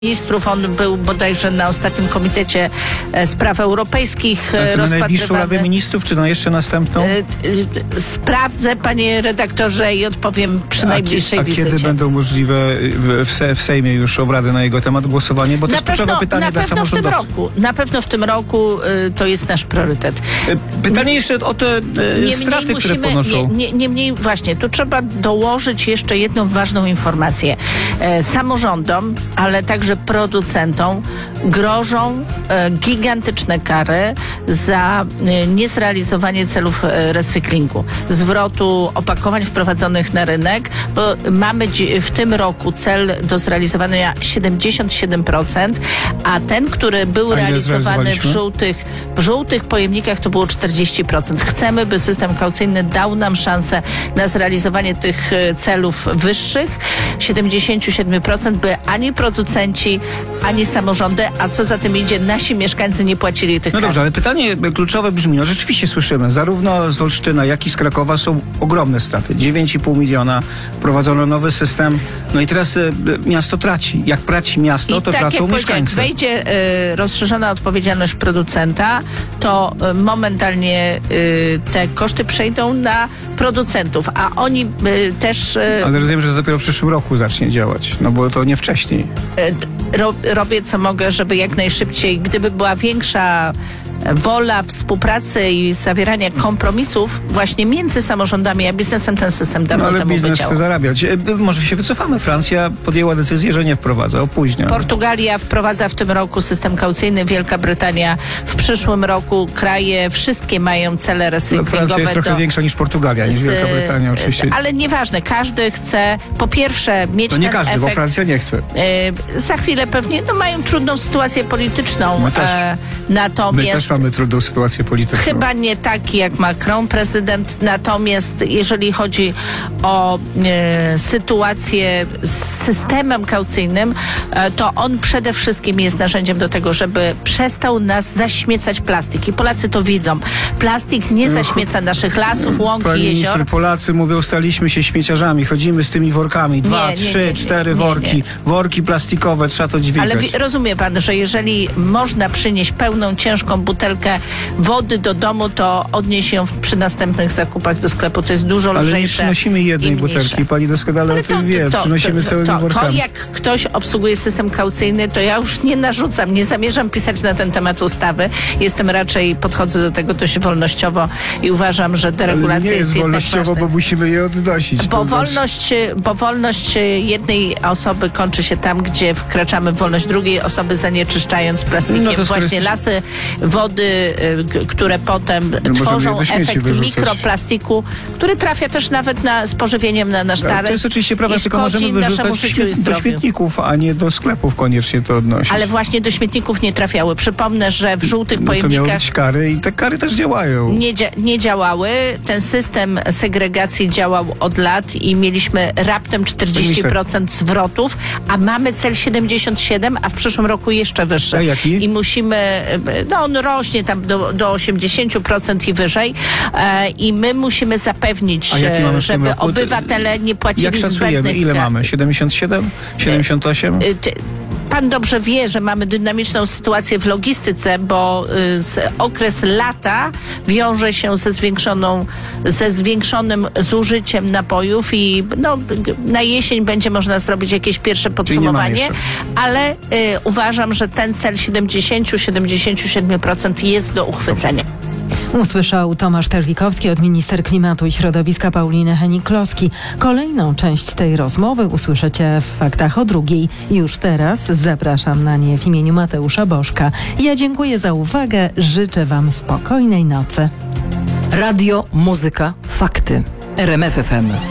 Ministrów. On był bodajże na ostatnim Komitecie Spraw Europejskich na najbliższą Radę rozpatrywany. Ministrów, czy na jeszcze następną? Sprawdzę, panie redaktorze, i odpowiem przy najbliższej wizycie. Kiedy będą możliwe w Sejmie już obrady na jego temat, głosowanie? Bo to jest kluczowe pytanie dla samorządowców. Na pewno w tym roku to jest nasz priorytet. Pytanie jeszcze o te straty, które ponoszą. Niemniej właśnie, tu trzeba dołożyć jeszcze jedną ważną informację. Samorządom, ale także producentom grożą gigantyczne kary za niezrealizowanie celów recyklingu, zwrotu opakowań wprowadzonych na rynek, bo mamy w tym roku cel do zrealizowania 77%, a ten, który był realizowany w żółtych pojemnikach, to było 40%. Chcemy, by system kaucyjny dał nam szansę na zrealizowanie tych celów wyższych, 77%, by ani producenci, ani samorządy, a co za tym idzie, nasi mieszkańcy nie płacili tych kar. No dobrze, ale pytanie kluczowe brzmi, no rzeczywiście słyszymy, zarówno z Olsztyna, jak i z Krakowa są ogromne straty. 9,5 miliona, wprowadzono nowy system, no i teraz miasto traci. Jak traci miasto, to tracą mieszkańcy. Jak wejdzie rozszerzona odpowiedzialność producenta, to momentalnie te koszty przejdą na producentów, a oni też... Ale rozumiem, że to dopiero w przyszłym roku zacznie działać, no bo to nie wcześniej. Robię co mogę, żeby jak najszybciej, gdyby była większa wola współpracy i zawierania kompromisów właśnie między samorządami a biznesem, ten system dawno ale temu by biznes działał. chce zarabiać. Może się wycofamy. Francja podjęła decyzję, że nie wprowadza, opóźnia. Portugalia wprowadza w tym roku system kaucyjny, Wielka Brytania w przyszłym roku. Kraje wszystkie mają cele recyklingowe. Francja jest trochę większa niż Portugalia, niż Wielka Brytania oczywiście. Ale nieważne, każdy chce po pierwsze mieć to nie ten każdy, efekt. bo Francja nie chce. Za chwilę pewnie mają trudną sytuację polityczną. My też. Natomiast My też mamy trudną sytuację polityczną. Chyba nie taki jak Macron, prezydent. Natomiast jeżeli chodzi o sytuację z systemem kaucyjnym, to on przede wszystkim jest narzędziem do tego, żeby przestał nas zaśmiecać plastik. I Polacy to widzą. Plastik nie zaśmieca naszych lasów, łąk i jezior. Minister, Polacy mówią, staliśmy się śmieciarzami, chodzimy z tymi workami. 2, 3, 4 worki. Worki plastikowe, trzeba to dźwigać. Ale rozumie pan, że jeżeli można przynieść pełną, ciężką butelkę wody do domu, to odnieść ją przy następnych zakupach do sklepu. To jest dużo lżejsze. Ale nie przynosimy jednej butelki. Pani doskonale o tym wie. Przynosimy całymi workami. To jak ktoś obsługuje system kaucyjny, to ja już nie narzucam, nie zamierzam pisać na ten temat ustawy. Podchodzę do tego dość wolnościowo i uważam, że deregulacja jest wolnościowo, bo musimy je odnosić. Bo wolność jednej osoby kończy się tam, gdzie wkraczamy w wolność drugiej osoby, zanieczyszczając plastikiem właśnie lasy, wody, które potem tworzą efekt mikroplastiku, który trafia też nawet z pożywieniem na nasz talerz. To jest oczywiście prawda, tylko możemy wyrzucać do śmietników, a nie do sklepów koniecznie to odnosić. Ale właśnie do śmietników nie trafiały. Przypomnę, że w żółtych pojemnikach... To miały być kary i te kary też działają. Nie działały. Ten system segregacji działał od lat i mieliśmy raptem 40% zwrotów, a mamy cel 77%, a w przyszłym roku jeszcze wyższy. A jaki? I musimy... on rośnie tam do 80% i wyżej. I my musimy zapewnić, żeby obywatele nie płacili zbędnych kar. Jak szacujemy? Ile mamy? 77? 78? Pan dobrze wie, że mamy dynamiczną sytuację w logistyce, bo okres lata wiąże się ze zwiększonym zużyciem napojów i na jesień będzie można zrobić jakieś pierwsze podsumowanie, ale uważam, że ten cel 70-77% jest do uchwycenia. Usłyszał Tomasz Terlikowski od minister klimatu i środowiska Pauliny Hennig-Kloski. Kolejną część tej rozmowy usłyszycie w Faktach o 2:00. Już teraz zapraszam na nie w imieniu Mateusza Bożka. Ja dziękuję za uwagę, życzę wam spokojnej nocy. Radio, muzyka, fakty. RMF FM.